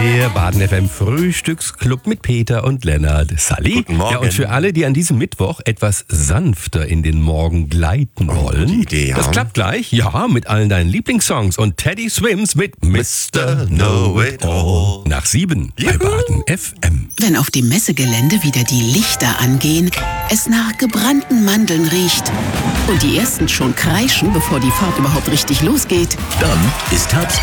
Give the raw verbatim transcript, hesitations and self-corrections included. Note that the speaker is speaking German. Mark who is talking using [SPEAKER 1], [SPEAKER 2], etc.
[SPEAKER 1] Der Baden F M Frühstücksclub mit Peter und Lennart. Sally.
[SPEAKER 2] Guten Morgen.
[SPEAKER 1] Ja, und für alle, die an diesem Mittwoch etwas sanfter in den Morgen gleiten wollen.
[SPEAKER 2] gute Idee, ja.
[SPEAKER 1] Das klappt gleich. Ja, mit allen deinen Lieblingssongs und Teddy Swims mit Mister Know It All. Nach sieben bei
[SPEAKER 2] Juhu.
[SPEAKER 1] Baden F M.
[SPEAKER 3] Wenn auf dem Messegelände wieder die Lichter angehen, es nach gebrannten Mandeln riecht und die ersten schon kreischen, bevor die Fahrt überhaupt richtig losgeht,
[SPEAKER 4] Dann ist Herbst